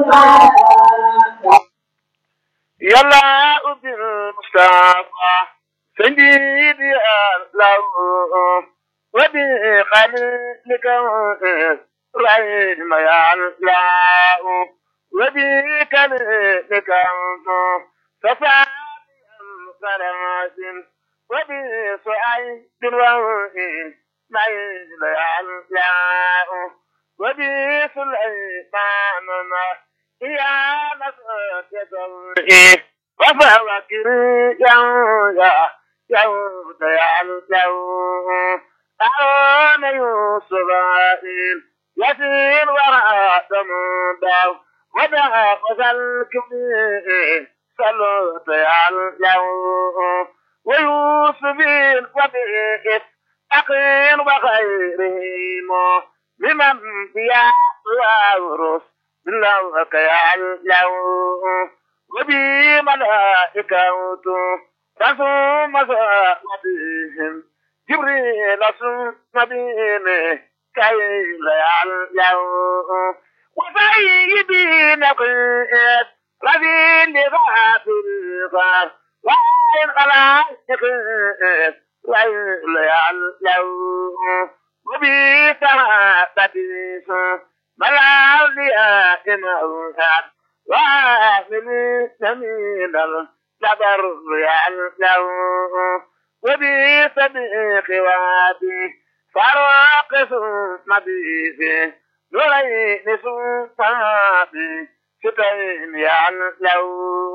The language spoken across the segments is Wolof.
يلا أبي المصطفى سيدي الله وبخليلك رحم يا الله وبكلمك صفاء القرآن وبسعيد الوحيد معين يا الله وبسليمان يا نصرة وفوكر يا الله أنا يوسف يسير وراء دمداو ودع قتل كبير صلوت يا الله ويوسف وبئس أخير وخيرهم لمن بيا وورث بالله يا الله وبملائكته رسول مساواتهم جبريل سمدينه كي لا يعلم وسيدي نقيت رذيل لغات الغار وإن خلائق لا يعلم وبسرابتيس ملاليا إمهات ومن سمين الجبر يعلم وبصديق وادي فراقص مبيثي نورين سلطاني ستين يعلو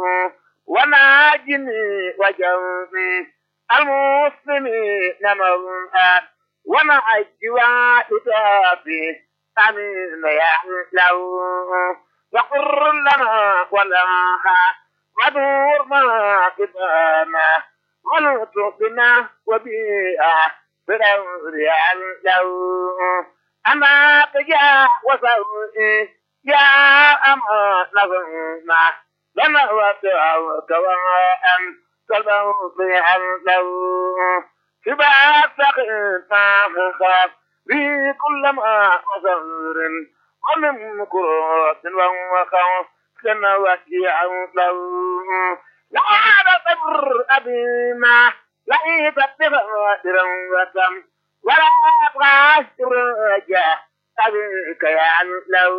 وناجني وجوبي المسلمين موعد ونعج وعتابي أمين يعلو وقر لنا ولها ودور ما كتانا ونطقنا وبيئة بدور يعلو أما قجاء وسوئي يا أما نظرنا لما وطعوا كواء كالبوط يعلو سباق سقيتا خاف في كل ما وصر ومن كروت وخوف كما وكيع له لا تبر أبينا لئيت بغادرا وكم ولا أبغى رجاء أبيك يعلو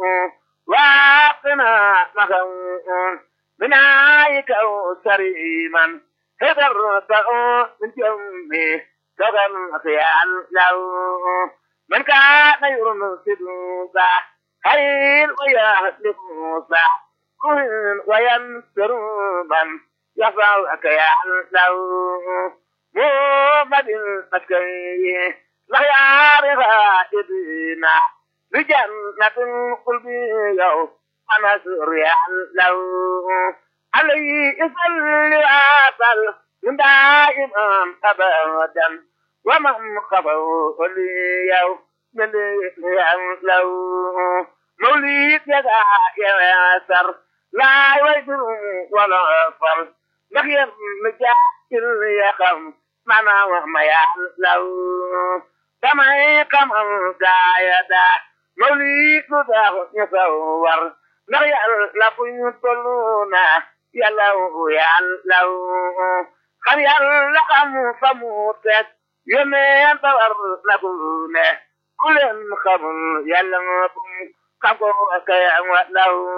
واقنا مخون من عايك أو سريما هدرت من جمي تغن خيال لو من كان يرمسد خير ويهلك كل وينصر من يفعلك يعلو محمد المسكي لا يعرف إدنا بجنة القلب يوم نصر يعلو عليه يصلي وعسل من دائما أبدا ومن خفوا اليوم من يعلو موليد يدعى ياسر لا يوجد ولا فر نخيم مجاكل يخم معنا وما يعلو كما كما قايدا موليد ذا يصور نخيل لفن طلونا يلو يعلو خم يلقم فموتك يمين طور لكونه كل خم يلقم كم كيان ولو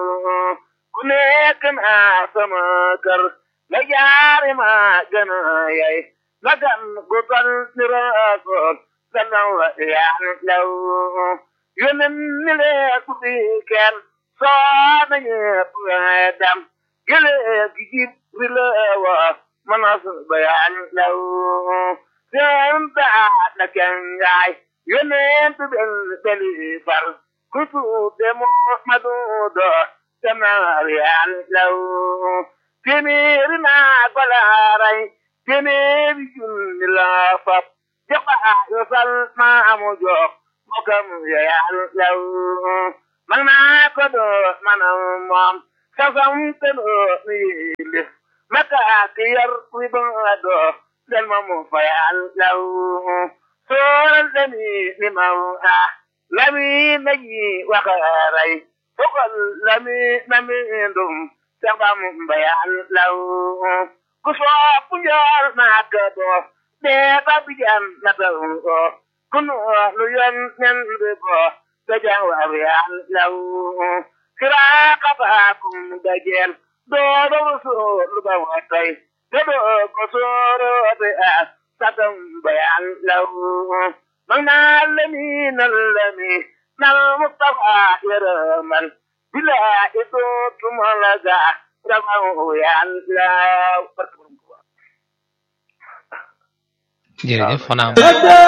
كنيكنا سمكر لجار ما جناي لكن قطن نراكل سنو يعني لو يمن لك بيكن صاني بيدم جلك جيب رلاوة مناصب يعني لو سنبع لكن جاي يمن تبل فرد كتب محمد كما يعلو كميرنا بلاري كمير جن لا فب جقع يصل ما مجوك مكم يعلو من ما كدو من أمام سفمت نيلس مكا كير وبادو للمم فيعلو سور الدني لموها لمي نجي وخاري bokol lami ndum sabam bayan law ku so punjal makado de babijan nataw kunu lu yan nen bo tajang wayan law kira kaba kum dajel do so lu ba watay do ko so ro be satam bayan law magna lami nalami nal mustafa yaraman bila itu tumalaga ramau ya Allah. jërëjëf xanaa